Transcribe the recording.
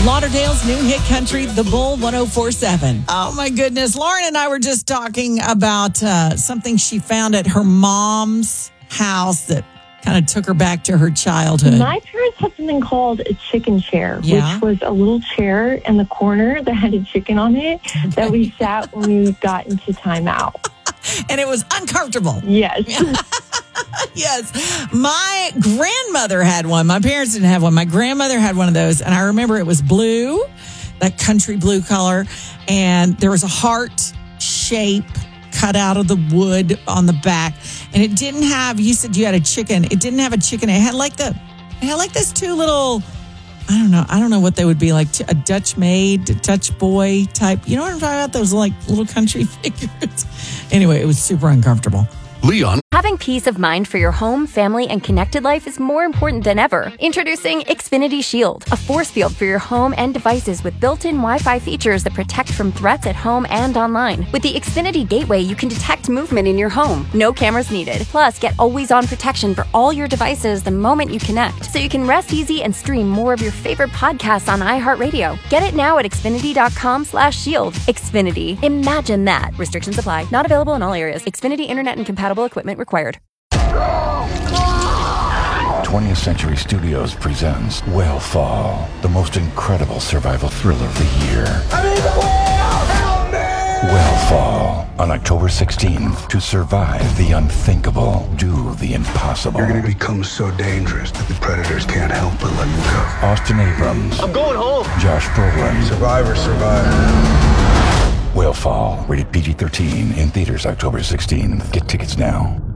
Lauderdale's new hit country, The Bull 104.7. Oh, my goodness. Lauren and I were just talking about something she found at her mom's house that kind of took her back to her childhood. My parents had something called a chicken chair, Yeah. which was a little chair in the corner that had a chicken on it that we sat when we got into timeout. And it was uncomfortable. Yes. Yes. My grandmother had one. My parents didn't have one. My grandmother had one of those. And I remember it was blue, that country blue color. And there was a heart shape cut out of the wood on the back. And it didn't have, you said you had a chicken. It didn't have a chicken. It had like this two little, I don't know what they would be like, a Dutch maid, a Dutch boy type. You know what I'm talking about? Those like little country figures. Anyway, it was super uncomfortable. Leon. Having peace of mind for your home, family, and connected life is more important than ever. Introducing Xfinity Shield, a force field for your home and devices with built-in Wi-Fi features that protect from threats at home and online. With the Xfinity Gateway, you can detect movement in your home. No cameras needed. Plus, get always-on protection for all your devices the moment you connect, so you can rest easy and stream more of your favorite podcasts on iHeartRadio. Get it now at Xfinity.com/shield. Xfinity. Imagine that. Restrictions apply. Not available in all areas. Xfinity Internet and compatible equipment required. 20th Century Studios presents Whalefall, the most incredible survival thriller of the year. Whalefall, on October 16th. To survive the unthinkable, do the impossible. You're going to become so dangerous that the predators can't help but let you go. Austin Abrams. I'm going home. Josh Brolin. Survivor, survive. Whalefall, rated PG-13, in theaters October 16th. Get tickets now.